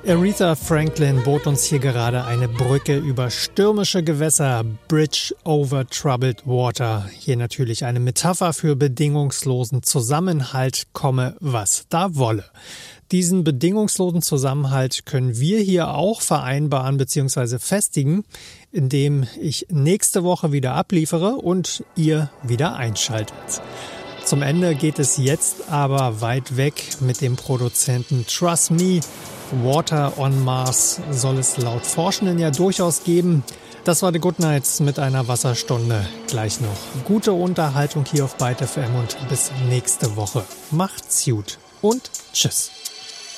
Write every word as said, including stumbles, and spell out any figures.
Aretha Franklin bot uns hier gerade eine Brücke über stürmische Gewässer, Bridge over Troubled Water. Hier natürlich eine Metapher für bedingungslosen Zusammenhalt, komme was da wolle. Diesen bedingungslosen Zusammenhalt können wir hier auch vereinbaren bzw. festigen, indem ich nächste Woche wieder abliefere und ihr wieder einschaltet. Zum Ende geht es jetzt aber weit weg mit dem Produzenten Trust Me. Water on Mars soll es laut Forschenden ja durchaus geben. Das war The Good Nights mit einer Wasserstunde. Gleich noch gute Unterhaltung hier auf Byte F M und bis nächste Woche. Macht's gut und tschüss.